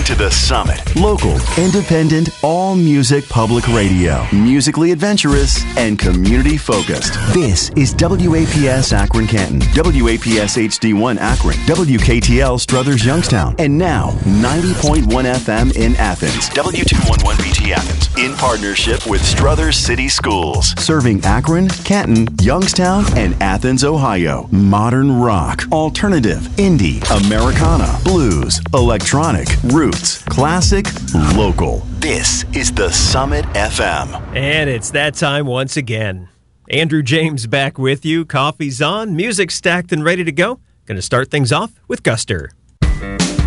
to the Summit. Local, independent, all-music public radio. Musically adventurous and community-focused. This is WAPS Akron Canton, WAPS HD1 Akron, WKTL Struthers Youngstown, and now 90.1 FM in Athens, W211BT Athens, in partnership with Struthers City Schools, serving Akron, Canton, Youngstown, and Athens, Ohio. Modern rock, alternative, indie, Americana, blues, electronic, roots, classic, local. This is the Summit FM. And it's that time once again. Andrew James back with you. Coffee's on, music stacked and ready to go. Going to start things off with Guster.